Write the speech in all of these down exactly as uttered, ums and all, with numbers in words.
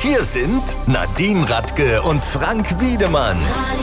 Hier sind Nadine Radke und Frank Wiedemann.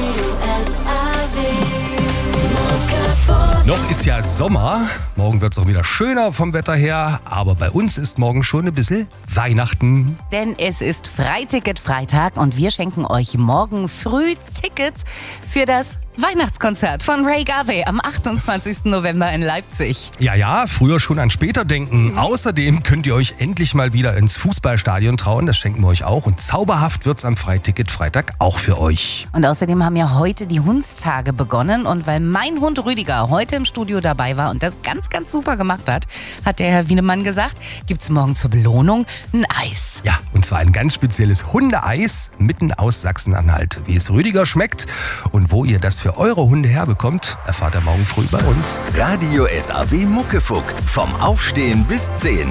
Noch ist ja Sommer, morgen wird es auch wieder schöner vom Wetter her, aber bei uns ist morgen schon ein bisschen Weihnachten. Denn es ist Freiticket-Freitag und wir schenken euch morgen früh Tickets für das Weihnachtskonzert von Ray Garvey am achtundzwanzigsten November in Leipzig. Ja, ja, früher schon an später denken. Mhm. Außerdem könnt ihr euch endlich mal wieder ins Fußballstadion trauen, das schenken wir euch auch. Und zauberhaft wird's am Freiticket-Freitag auch für euch. Und außerdem haben ja heute die Hundstage begonnen und weil mein Hund Rüdiger heute im Studio dabei war und das ganz, ganz super gemacht hat, hat der Herr Wiedemann gesagt, gibt's morgen zur Belohnung ein Eis. Ja, und zwar ein ganz spezielles Hundeeis mitten aus Sachsen-Anhalt. Wie es Rüdiger schmeckt und wo ihr das für eure Hunde herbekommt, erfahrt ihr morgen früh bei uns. Radio S A W Muckefuck. Vom Aufstehen bis zehn.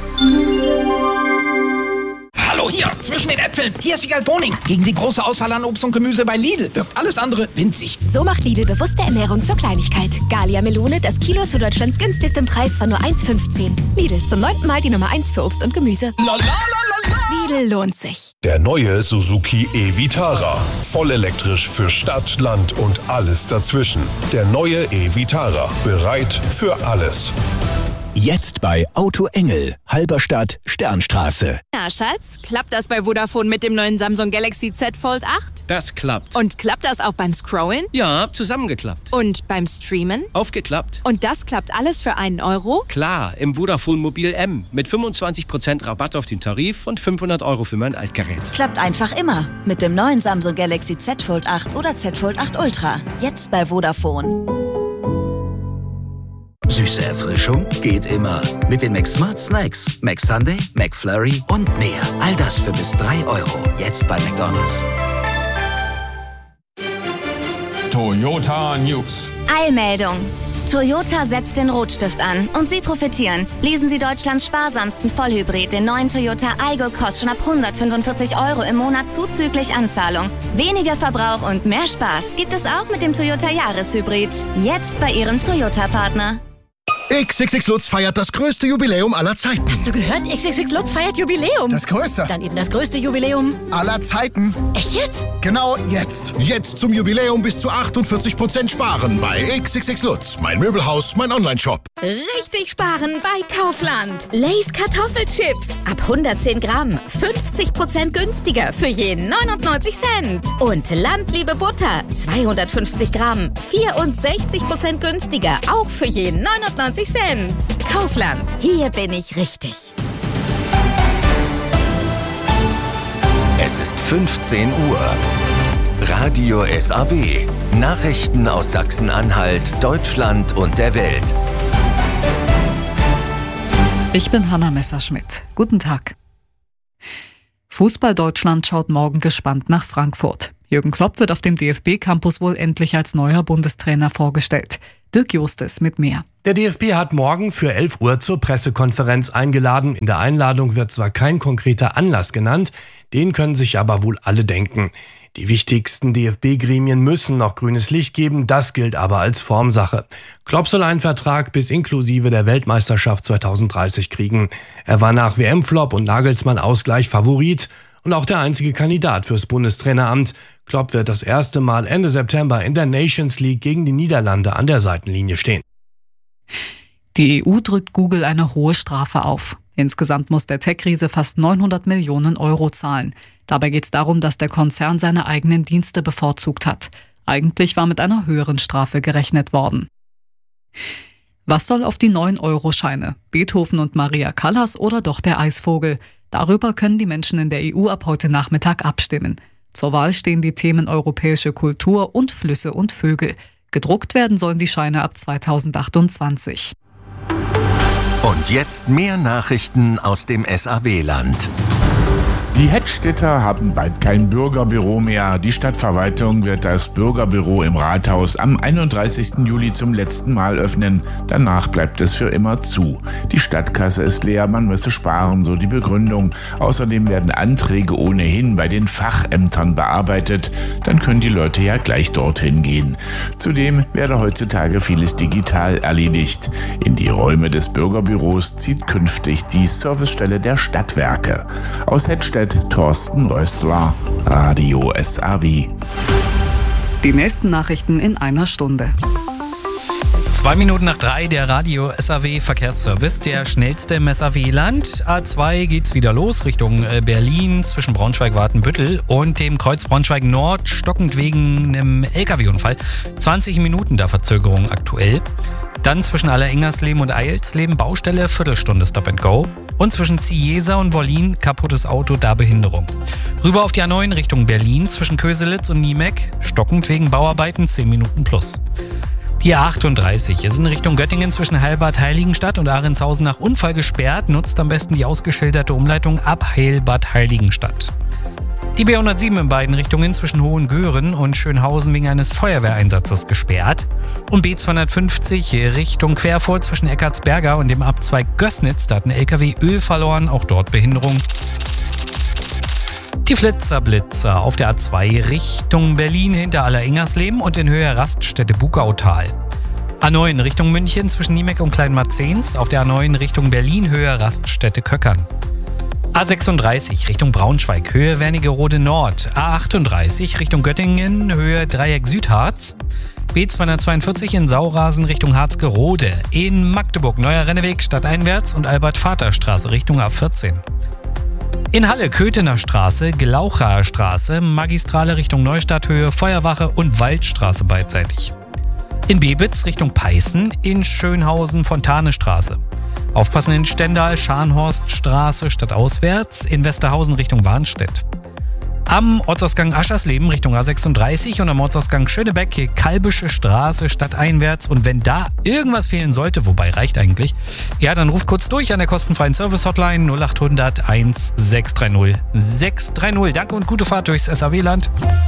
Hallo hier, zwischen den Äpfeln. Hier ist Wiegald Boning. Gegen die große Auswahl an Obst und Gemüse bei Lidl wirkt alles andere winzig. So macht Lidl bewusste Ernährung zur Kleinigkeit. Gallia Melone, das Kilo zu Deutschlands günstigstem Preis von nur eins fünfzehn. Lidl, zum neunten Mal die Nummer eins für Obst und Gemüse. La, la, la, la, la. Lidl lohnt sich. Der neue Suzuki e-Vitara. Voll elektrisch für Stadt, Land und alles dazwischen. Der neue e-Vitara. Bereit für alles. Jetzt bei Auto Engel, Halberstadt, Sternstraße. Na, Schatz, klappt das bei Vodafone mit dem neuen Samsung Galaxy Z Fold acht? Das klappt. Und klappt das auch beim Scrollen? Ja, zusammengeklappt. Und beim Streamen? Aufgeklappt. Und das klappt alles für einen Euro? Klar, im Vodafone Mobil M mit fünfundzwanzig Prozent Rabatt auf den Tarif und fünfhundert Euro für mein Altgerät. Klappt einfach immer mit dem neuen Samsung Galaxy Z Fold acht oder Z Fold acht Ultra. Jetzt bei Vodafone. Süße Erfrischung geht immer. Mit den McSmart Snacks, McSunday, McFlurry und mehr. All das für bis drei Euro. Jetzt bei McDonald's. Toyota News. Eilmeldung. Toyota setzt den Rotstift an und Sie profitieren. Lesen Sie Deutschlands sparsamsten Vollhybrid, den neuen Toyota Aygo, kostet schon ab hundertfünfundvierzig Euro im Monat zuzüglich Anzahlung. Weniger Verbrauch und mehr Spaß gibt es auch mit dem Toyota Jahreshybrid. Jetzt bei Ihrem Toyota-Partner. X X X Lutz feiert das größte Jubiläum aller Zeiten. Hast du gehört? X X X Lutz feiert Jubiläum. Das größte. Dann eben das größte Jubiläum aller Zeiten. Echt jetzt? Genau jetzt. Jetzt zum Jubiläum bis zu achtundvierzig Prozent sparen bei X X X Lutz. Mein Möbelhaus, mein Online-Shop. Richtig sparen bei Kaufland. Lay's Kartoffelchips. Ab hundertzehn Gramm. fünfzig Prozent günstiger für je neunundneunzig Cent. Und Landliebe Butter. zweihundertfünfzig Gramm. vierundsechzig Prozent günstiger. Auch für je neunundneunzig Cent. Kaufland. Hier bin ich richtig. Es ist fünfzehn Uhr. Radio S A W. Nachrichten aus Sachsen-Anhalt, Deutschland und der Welt. Ich bin Hanna Messerschmidt. Guten Tag. Fußball Deutschland schaut morgen gespannt nach Frankfurt. Jürgen Klopp wird auf dem D F B-Campus wohl endlich als neuer Bundestrainer vorgestellt. Dirk Justes mit mehr. Der D F B hat morgen für elf Uhr zur Pressekonferenz eingeladen. In der Einladung wird zwar kein konkreter Anlass genannt, den können sich aber wohl alle denken. Die wichtigsten D F B-Gremien müssen noch grünes Licht geben, das gilt aber als Formsache. Klopp soll einen Vertrag bis inklusive der Weltmeisterschaft zweitausenddreißig kriegen. Er war nach W M-Flop und Nagelsmann-Ausgleich Favorit und auch der einzige Kandidat fürs Bundestraineramt. Klopp wird das erste Mal Ende September in der Nations League gegen die Niederlande an der Seitenlinie stehen. Die E U drückt Google eine hohe Strafe auf. Insgesamt muss der Tech-Riese fast neunhundert Millionen Euro zahlen. Dabei geht es darum, dass der Konzern seine eigenen Dienste bevorzugt hat. Eigentlich war mit einer höheren Strafe gerechnet worden. Was soll auf die neun Euro Scheine? Beethoven und Maria Callas oder doch der Eisvogel? Darüber können die Menschen in der E U ab heute Nachmittag abstimmen. Zur Wahl stehen die Themen europäische Kultur und Flüsse und Vögel. Gedruckt werden sollen die Scheine ab zweitausendachtundzwanzig. Und jetzt mehr Nachrichten aus dem S A W-Land. Die Hedstädter haben bald kein Bürgerbüro mehr. Die Stadtverwaltung wird das Bürgerbüro im Rathaus am einunddreißigsten Juli zum letzten Mal öffnen. Danach bleibt es für immer zu. Die Stadtkasse ist leer, man müsse sparen, so die Begründung. Außerdem werden Anträge ohnehin bei den Fachämtern bearbeitet. Dann können die Leute ja gleich dorthin gehen. Zudem werde heutzutage vieles digital erledigt. In die Räume des Bürgerbüros zieht künftig die Servicestelle der Stadtwerke. Aus Hedstedt Eichstätt Thorsten Röstler. Radio S A W. Die nächsten Nachrichten in einer Stunde. Zwei Minuten nach drei, der Radio S A W Verkehrsservice, der schnellste im S A W-Land. A zwei geht's wieder los Richtung Berlin zwischen Braunschweig-Watenbüttel und dem Kreuz Braunschweig-Nord, stockend wegen einem L K W-Unfall. zwanzig Minuten der Verzögerung aktuell. Dann zwischen Allerengersleben und Eilsleben Baustelle, Viertelstunde Stop and Go. Und zwischen Ziesa und Wollin kaputtes Auto, da Behinderung. Rüber auf die A neun Richtung Berlin zwischen Köselitz und Niemek, stockend wegen Bauarbeiten, zehn Minuten plus. Die A achtunddreißig ist in Richtung Göttingen zwischen Heilbad Heiligenstadt und Ahrentshausen nach Unfall gesperrt. Nutzt am besten die ausgeschilderte Umleitung ab Heilbad Heiligenstadt. Die B hundertsieben in beiden Richtungen zwischen Hohengören und Schönhausen wegen eines Feuerwehreinsatzes gesperrt. Und B zweihundertfünfzig Richtung Querfurt zwischen Eckartsberger und dem Abzweig Gößnitz. Da hat ein L K W Öl verloren, auch dort Behinderung. Die Flitzerblitzer auf der A zwei Richtung Berlin hinter Allerengersleben und in Höhe Raststätte Bugautal. A neun Richtung München zwischen Niemek und Kleinmarzens, auf der A neun Richtung Berlin Höhe Raststätte Köckern. A sechsunddreißig Richtung Braunschweig, Höhe Wernigerode Nord. A achtunddreißig Richtung Göttingen, Höhe Dreieck Südharz. B zweihundertzweiundvierzig in Saurasen Richtung Harzgerode. In Magdeburg Neuer Renneweg stadteinwärts und Albert-Vater-Straße Richtung A vierzehn. In Halle Köthener Straße, Glauchaer Straße, Magistrale Richtung Neustadt Höhe Feuerwache und Waldstraße beidseitig. In Bebitz Richtung Peißen, in Schönhausen Fontane Straße. Aufpassen in Stendal, Scharnhorststraße stadtauswärts, in Westerhausen Richtung Warnstedt. Am Ortsausgang Aschersleben Richtung A sechsunddreißig und am Ortsausgang Schönebeck Kalbische Straße stadteinwärts. Und wenn da irgendwas fehlen sollte, wobei reicht eigentlich, ja, dann ruft kurz durch an der kostenfreien Service-Hotline null achthundert eins sechs drei null sechs drei null. Danke und gute Fahrt durchs S A W-Land.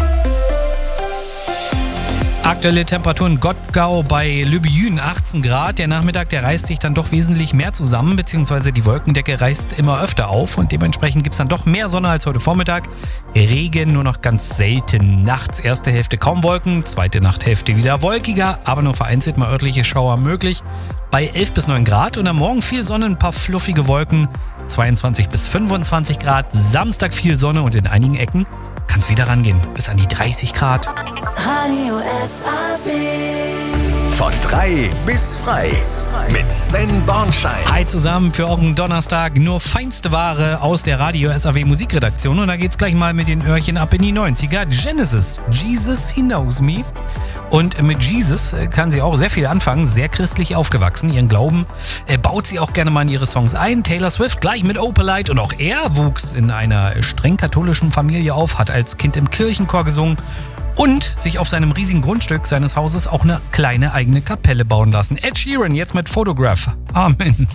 Aktuelle Temperaturen Gottgau bei Lübejün achtzehn Grad. Der Nachmittag, der reißt sich dann doch wesentlich mehr zusammen, beziehungsweise die Wolkendecke reißt immer öfter auf und dementsprechend gibt es dann doch mehr Sonne als heute Vormittag. Regen nur noch ganz selten. Nachts erste Hälfte kaum Wolken, zweite Nachthälfte wieder wolkiger, aber nur vereinzelt mal örtliche Schauer möglich. Bei elf bis neun Grad und am Morgen viel Sonne, ein paar fluffige Wolken, zweiundzwanzig bis fünfundzwanzig Grad. Samstag viel Sonne und in einigen Ecken kann es wieder rangehen, bis an die dreißig Grad. Radio S A W. Von drei bis frei. Mit Sven Bornschein. Hi zusammen für euren Donnerstag. Nur feinste Ware aus der Radio S A W Musikredaktion. Und da geht's gleich mal mit den Öhrchen ab in die neunziger. Genesis, Jesus, He Knows Me. Und mit Jesus kann sie auch sehr viel anfangen, sehr christlich aufgewachsen. Ihren Glauben baut sie auch gerne mal in ihre Songs ein. Taylor Swift gleich mit Opalite und auch er wuchs in einer streng katholischen Familie auf, hat als Kind im Kirchenchor gesungen und sich auf seinem riesigen Grundstück seines Hauses auch eine kleine eigene Kapelle bauen lassen. Ed Sheeran jetzt mit Photograph. Amen.